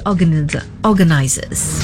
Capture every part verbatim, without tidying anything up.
organiz- organizers.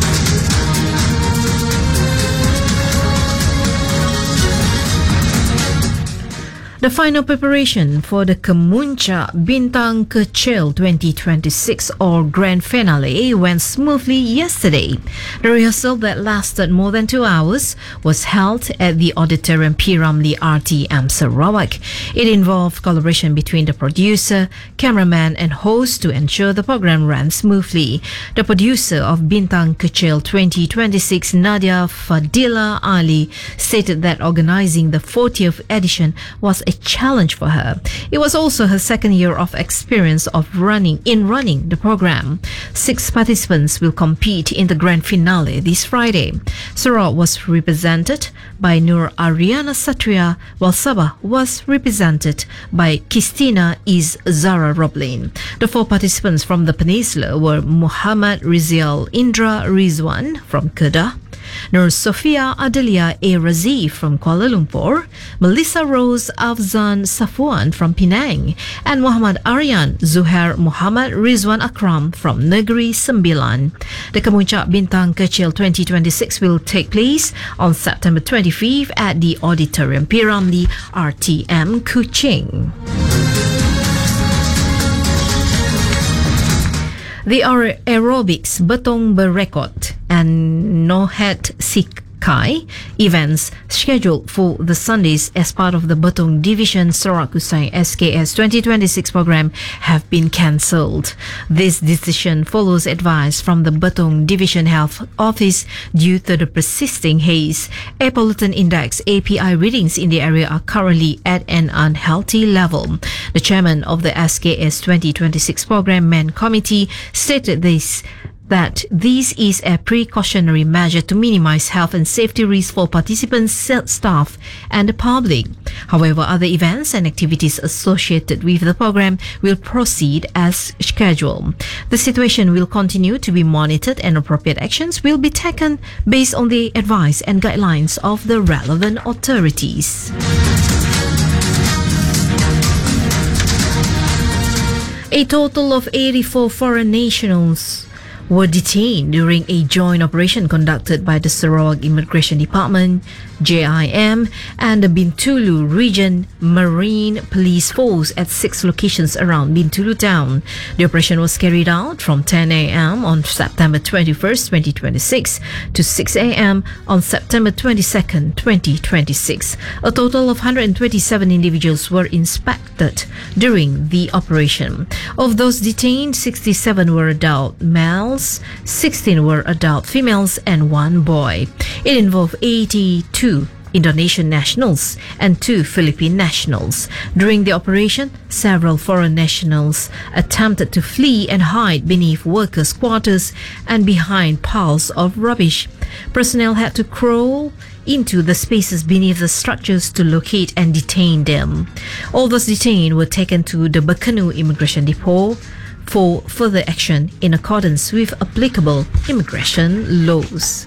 The final preparation for the Kemuncak Bintang Kecil twenty twenty-six or Grand Finale went smoothly yesterday. The rehearsal that lasted more than two hours was held at the Auditorium P. Ramlee R T M Sarawak. It involved collaboration between the producer, cameraman and host to ensure the program ran smoothly. The producer of Bintang Kecil twenty twenty-six, Nadia Fadila Ali, stated that organizing the fortieth edition was a challenge for her. It was also her second year of experience of running in running the program. Six participants will compete in the grand finale this Friday. Sarawak was represented by Nur Ariana Satria, while Sabah was represented by Kistina Iz Zara Roblin. The four participants from the peninsula were Muhammad Rizial Indra Rizwan from Kedah, Nur Sofia Adelia A. Razi from Kuala Lumpur, Melissa Rose Afzan Safwan from Penang, and Muhammad Aryan Zuhair Muhammad Rizwan Akram from Negeri Sembilan. The Kemuncak Bintang Kecil twenty twenty-six will take place on September twenty-fifth at the Auditorium P. Ramlee R T M Kuching. The aerobics Betong Berekot and Nohat Sikai events scheduled for the Sundays as part of the Betong Division Sarawak Kusai S K S twenty twenty-six program have been cancelled. This decision follows advice from the Betong Division Health Office due to the persisting haze. Air pollutant index A P I readings in the area are currently at an unhealthy level. The chairman of the S K S twenty twenty-six program man committee stated this that this is a precautionary measure to minimize health and safety risks for participants, staff and the public. However, other events and activities associated with the program will proceed as scheduled. The situation will continue to be monitored and appropriate actions will be taken based on the advice and guidelines of the relevant authorities. A total of eighty-four foreign nationals were detained during a joint operation conducted by the Sarawak Immigration Department, J I M, and the Bintulu Region Marine Police Force at six locations around Bintulu town. The operation was carried out from ten a.m. on September twenty-first, twenty twenty-six to six a.m. on September twenty-second, twenty twenty-six. A total of one hundred twenty-seven individuals were inspected during the operation. Of those detained, sixty-seven were adult males, sixteen were adult females, and one boy. It involved eighty-two Indonesian nationals and two Philippine nationals. During the operation, several foreign nationals attempted to flee and hide beneath workers' quarters and behind piles of rubbish. Personnel had to crawl into the spaces beneath the structures to locate and detain them. All those detained were taken to the Bakanu Immigration Depot for further action in accordance with applicable immigration laws.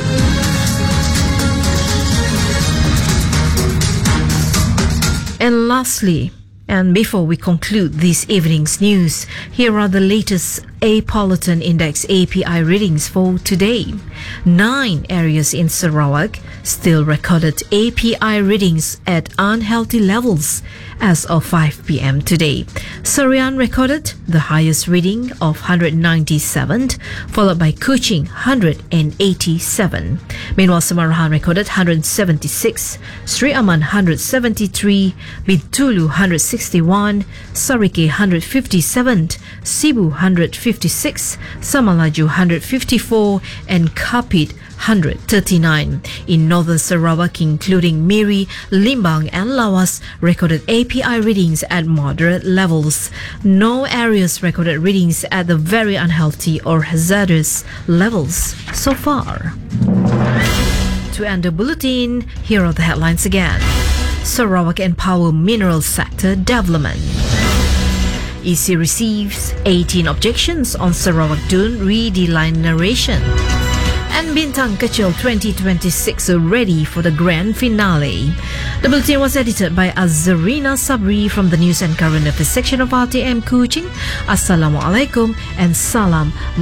And lastly, and before we conclude this evening's news, here are the latest Air Pollutant Index A P I readings for today. Nine areas in Sarawak still recorded A P I readings at unhealthy levels as of five p.m. today. Serian recorded the highest reading of one hundred ninety-seven, followed by Kuching one hundred eighty-seven. Meanwhile, Samarahan recorded one hundred seventy-six, Sri Aman one hundred seventy-three, Bintulu one hundred sixty-one, Sarike one hundred fifty-seven, Sibu one hundred fifty-six, Samalaju one hundred fifty-four, and Kapit one hundred thirty-nine. In northern Sarawak, including Miri, Limbang and Lawas, recorded A P I readings at moderate levels. No areas recorded readings at the very unhealthy or hazardous levels so far. To end the bulletin, here are the headlines again. Sarawak Empower Mineral Sector Development. E C receives eighteen objections on Sarawak Dune redelineation. And Bintang Kecil twenty twenty-six are ready for the grand finale. The bulletin was edited by Azarina Sabri from the News and Current Affairs section of R T M Kuching. Assalamualaikum and salam